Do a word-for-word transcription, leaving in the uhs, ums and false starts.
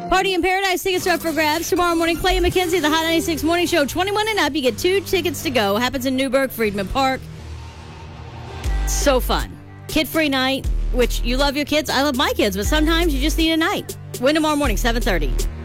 Party in Paradise tickets are up for grabs tomorrow morning. Clay and Mackenzie, the Hot ninety-six Morning Show, twenty-one and up. You get two tickets to go. Happens in Newburgh, Friedman Park. So fun. Kid-free night, which you love your kids. I love my kids, but sometimes you just need a night. Win tomorrow morning, seven thirty.